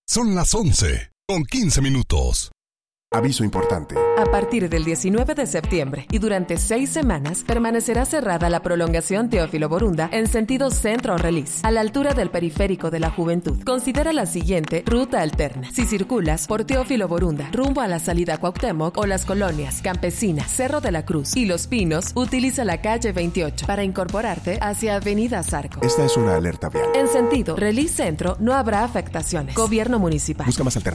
Son las 11:15. Aviso importante. A partir del 19 de septiembre y durante 6 semanas permanecerá cerrada la prolongación Teófilo Borunda en sentido centro-Relis, a la altura del periférico de la Juventud. Considera la siguiente ruta alterna. Si circulas por Teófilo Borunda rumbo a la salida Cuauhtémoc o las colonias Campesina, Cerro de la Cruz y Los Pinos, utiliza la calle 28 para incorporarte hacia Avenida Zarco. Esta es una alerta vial. En sentido Relis Centro no habrá afectaciones. Gobierno Municipal. Busca más alternativas.